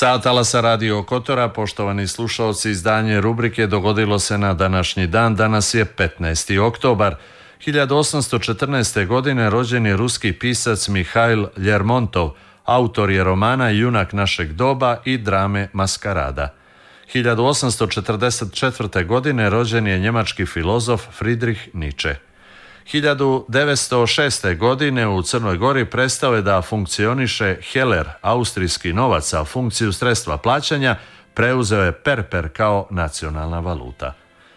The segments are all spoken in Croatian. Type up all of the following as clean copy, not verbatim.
Sa talasa Radio Kotora, poštovani slušalci, izdanje rubrike dogodilo se na današnji dan. Danas je 15. oktobar. 1814. godine rođen je ruski pisac Mihail Ljermontov, autor je romana Junak našeg doba i drame Maskarada. 1844. godine rođen je njemački filozof Friedrich Nietzsche. 1906. godine u Crnoj Gori prestao je da funkcioniše heller, austrijski novac, a funkciju sredstva plaćanja preuzeo je perper kao nacionalna valuta.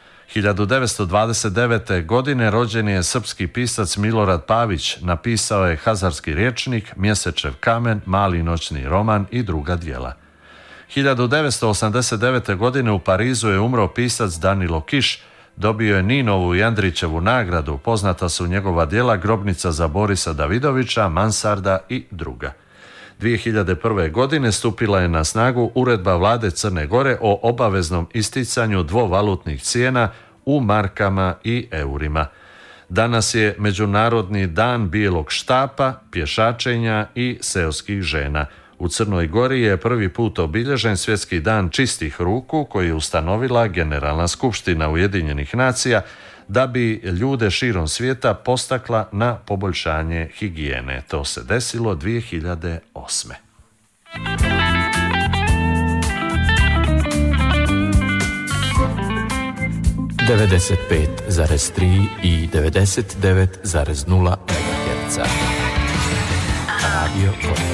1929. godine rođen je srpski pisac Milorad Pavić, napisao je Hazarski rječnik, Mjesečev kamen, Mali noćni roman i druga djela. 1989. godine u Parizu je umro pisac Danilo Kiš, dobio je Ninovu i Andrićevu nagradu, poznata su njegova djela Grobnica za Borisa Davidovića, Mansarda i druga. 2001. godine stupila je na snagu uredba vlade Crne Gore o obaveznom isticanju dvovalutnih cijena u markama i eurima. Danas je Međunarodni dan bijelog štapa, pješačenja i seoskih žena. U Crnoj Gori je prvi put obilježen Svjetski dan čistih ruku koji je ustanovila Generalna skupština Ujedinjenih nacija da bi ljude širom svijeta postakla na poboljšanje higijene. To se desilo 2008. 95,3 i 99,0 MHz. Radio Kotor.